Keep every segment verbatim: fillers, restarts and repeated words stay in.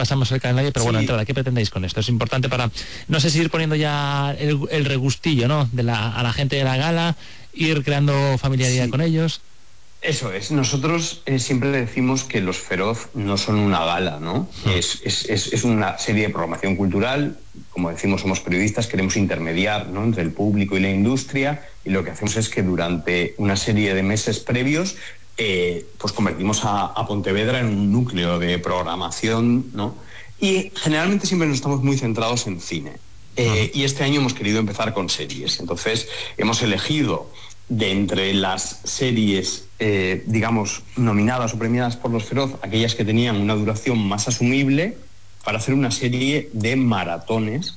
repasamos el calendario, pero sí. Bueno, entrada, ¿qué pretendéis con esto? Es importante para, no sé si ir poniendo ya el, el regustillo, ¿no? De la, a la gente de la gala, ir creando familiaridad sí. con ellos. Eso es, nosotros eh, siempre decimos que Los Feroz no son una gala, ¿no? Mm. Es, es, es, es una serie de programación cultural, como decimos, somos periodistas, queremos intermediar, ¿no?, entre el público y la industria, y lo que hacemos es que durante una serie de meses previos eh, pues convertimos a, a Pontevedra en un núcleo de programación, ¿no? Y generalmente siempre nos estamos muy centrados en cine. Eh, y este año hemos querido empezar con series. Entonces hemos elegido de entre las series, eh, digamos, nominadas o premiadas por Los Feroz, aquellas que tenían una duración más asumible, para hacer una serie de maratones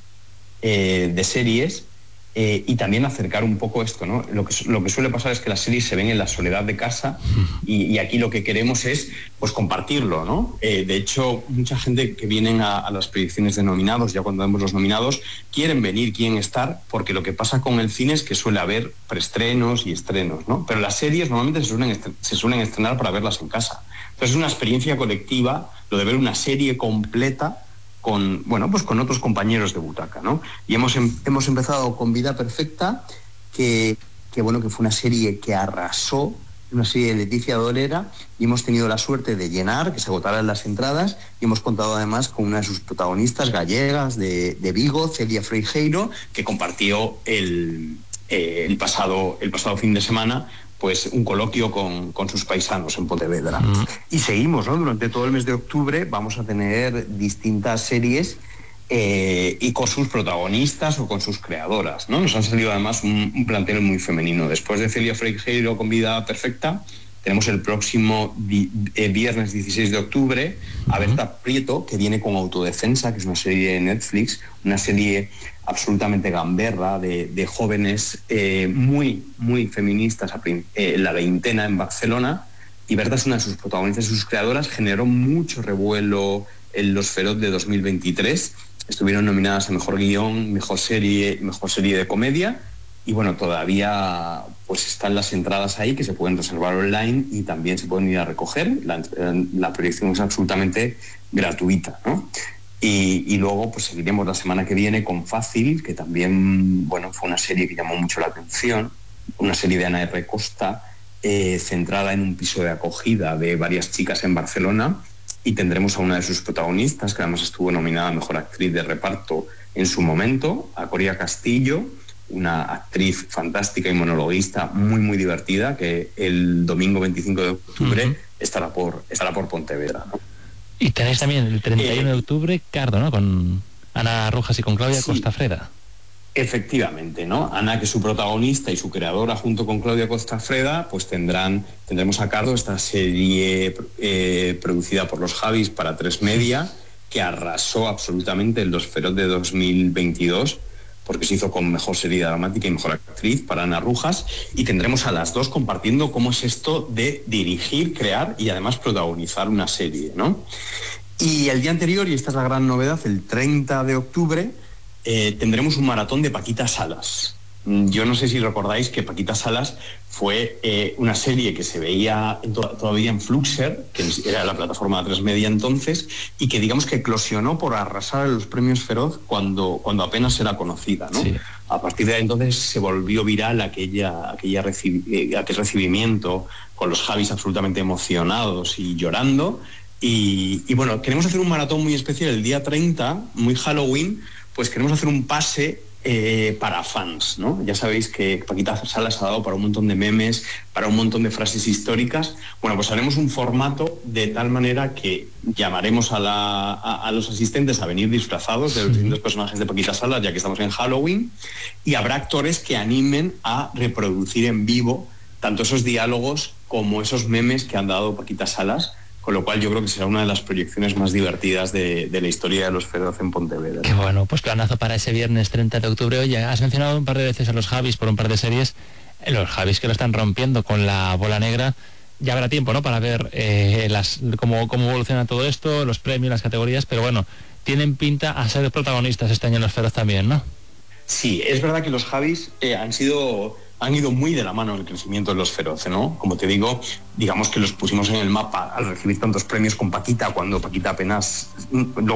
eh, de series eh, y también acercar un poco esto, ¿no? Lo que, lo que suele pasar es que las series se ven en la soledad de casa y, y aquí lo que queremos es, pues, compartirlo, ¿no? Eh, de hecho, mucha gente que vienen a, a las predicciones de nominados, ya cuando vemos los nominados, quieren venir, quieren estar, porque lo que pasa con el cine es que suele haber preestrenos y estrenos, ¿no? Pero las series normalmente se suelen, estren- se suelen estrenar para verlas en casa. Entonces es una experiencia colectiva, lo de ver una serie completa con, bueno, pues con otros compañeros de butaca, ¿no? Y hemos, em, hemos empezado con Vida Perfecta, que, que, bueno, que fue una serie que arrasó, una serie de Leticia Dolera, y hemos tenido la suerte de llenar, que se agotaran las entradas, y hemos contado además con una de sus protagonistas gallegas de, de Vigo, Celia Freijeiro, que compartió el, eh, el, pasado, el pasado fin de semana pues un coloquio con, con sus paisanos en Pontevedra. Mm. Y seguimos, ¿no? Durante todo el mes de octubre vamos a tener distintas series eh, y con sus protagonistas o con sus creadoras, ¿no? Nos han salido además un, un plantel muy femenino. Después de Celia Freijeiro con Vida Perfecta, tenemos el próximo di, eh, viernes dieciséis de octubre a Berta Prieto, que viene con Autodefensa, que es una serie de Netflix, una serie absolutamente gamberra de, de jóvenes eh, muy, muy feministas en eh, la veintena en Barcelona. Y Berta es una de sus protagonistas y sus creadoras. Generó mucho revuelo en Los Feroz de dos mil veintitrés. Estuvieron nominadas a Mejor Guión, Mejor Serie y Mejor Serie de Comedia. Y bueno, todavía pues están las entradas ahí que se pueden reservar online y también se pueden ir a recoger. La, la proyección es absolutamente gratuita, ¿no? Y, y luego pues seguiremos la semana que viene con Fácil, que también, bueno, fue una serie que llamó mucho la atención, una serie de Ana R. Costa, eh, centrada en un piso de acogida de varias chicas en Barcelona, y tendremos a una de sus protagonistas, que además estuvo nominada a Mejor Actriz de Reparto en su momento, a Coria Castillo, una actriz fantástica y monologuista muy, muy divertida, que el domingo veinticinco de octubre uh-huh. estará por, estará por Pontevedra, ¿no? Y tenéis también el treinta y uno eh, de octubre Cardo, ¿no? Con Ana Rojas y con Claudia sí, Costafreda. Efectivamente, ¿no? Ana, que es su protagonista y su creadora, junto con Claudia Costafreda, pues tendrán, tendremos a Cardo esta serie eh, producida por los Javis para Tres Media, que arrasó absolutamente en Los Feroz de dos mil veintidós, porque se hizo con Mejor Serie Dramática y Mejor Actriz para Ana Rojas, y tendremos a las dos compartiendo cómo es esto de dirigir, crear y además protagonizar una serie, ¿no? Y el día anterior, y esta es la gran novedad, el treinta de octubre, eh, tendremos un maratón de Paquita Salas. Yo no sé si recordáis que Paquita Salas fue eh, una serie que se veía to- todavía en Fluxer, que era la plataforma de Tres Media entonces, y que digamos que eclosionó por arrasar en los premios Feroz cuando, cuando apenas era conocida, ¿no? Sí. A partir de ahí entonces se volvió viral aquella, aquella recibi- aquel recibimiento, con los Javis absolutamente emocionados y llorando. Y, y bueno, queremos hacer un maratón muy especial el día treinta, muy Halloween, pues queremos hacer un pase Eh, para fans, ¿no? Ya sabéis que Paquita Salas ha dado para un montón de memes, para un montón de frases históricas. Bueno, pues haremos un formato de tal manera que llamaremos a, la, a, a los asistentes a venir disfrazados de los distintos personajes de Paquita Salas, ya que estamos en Halloween, y habrá actores que animen a reproducir en vivo tanto esos diálogos como esos memes que han dado Paquita Salas, con lo cual yo creo que será una de las proyecciones más divertidas de, de la historia de Los Feroz en Pontevedra. Qué bueno, pues planazo para ese viernes treinta de octubre. Oye, has mencionado un par de veces a los Javis por un par de series. Los Javis que lo están rompiendo con La Bola Negra. Ya habrá tiempo, ¿no?, para ver eh, las, cómo, cómo evoluciona todo esto, los premios, las categorías, pero bueno, tienen pinta a ser protagonistas este año en Los Feroz también, ¿no? Sí, es verdad que los Javis eh, han sido... han ido muy de la mano en el crecimiento de Los Feroz, ¿no? Como te digo, digamos que los pusimos en el mapa al recibir tantos premios con Paquita, cuando Paquita apenas...